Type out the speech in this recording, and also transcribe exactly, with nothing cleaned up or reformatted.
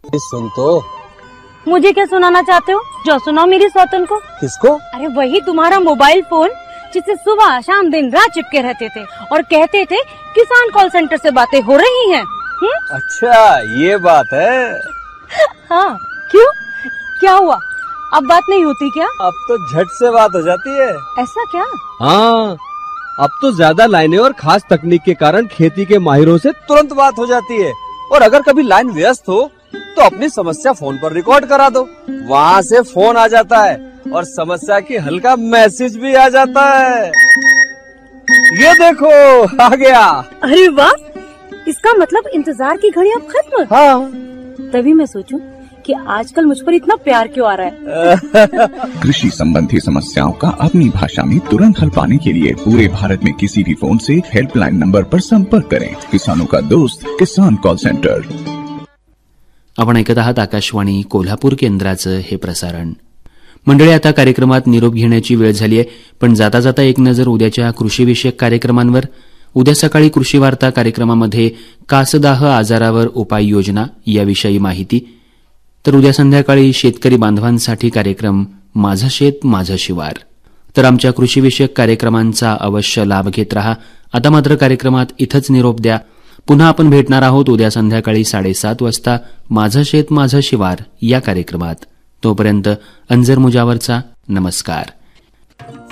सुन तो। मुझे क्या सुनाना चाहते हो? जो सुनाओ मेरी सौतन को। किसको? अरे वही तुम्हारा मोबाइल फोन जिससे सुबह शाम दिन रात चिपके रहते थे और कहते थे किसान कॉल सेंटर से बातें हो रही हैं। हुँ? अच्छा ये बात है। हाँ क्यों, क्या हुआ? अब बात नहीं होती क्या? अब तो झट से बात हो जाती है। ऐसा क्या? हाँ, अब तो ज्यादा लाइनें और खास तकनीक के कारण खेती के माहिरों से तुरंत बात हो जाती है। और अगर कभी लाइन व्यस्त हो तो अपनी समस्या फोन पर रिकॉर्ड करा दो, वहाँ से फोन आ जाता है और समस्या की हल का मैसेज भी आ जाता है। ये देखो आ गया। अरे वाह, इसका मतलब इंतजार की घड़ी अब खत्म। हाँ। तभी मैं सोचूं कि आजकल मुझ पर इतना प्यार क्यों आ रहा है। कृषि संबंधी समस्याओं का अपनी भाषा में तुरंत हल पाने के लिए पूरे भारत में किसी भी फोन से हेल्पलाइन नंबर पर संपर्क करें। किसानों का दोस्त किसान कॉल सेंटर। आपण ऐकत आहात आकाशवाणी कोल्हापूर केंद्राचं हे प्रसारण. मंडळी, आता कार्यक्रमात निरोप घेण्याची वेळ झाली आहे, पण जाता जाता एक नजर उद्याच्या कृषीविषयक कार्यक्रमांवर. उद्या सकाळी कृषी वार्ता कार्यक्रमामध्ये कासदाह आजारावर उपाययोजना याविषयी माहिती, तर उद्या संध्याकाळी शेतकरी बांधवांसाठी कार्यक्रम माझं शेत माझं शिवार. तर आमच्या कृषीविषयक कार्यक्रमांचा अवश्य लाभ घेत रहा. आता मात्र कार्यक्रमात इथंच निरोप द्या. पुन्हा आपण भेटणार आहोत उद्या संध्याकाळी साडेसात वाजता माझं शेत माझं शिवार या कार्यक्रमात. तोपर्यंत अंजर मुजावरचा नमस्कार.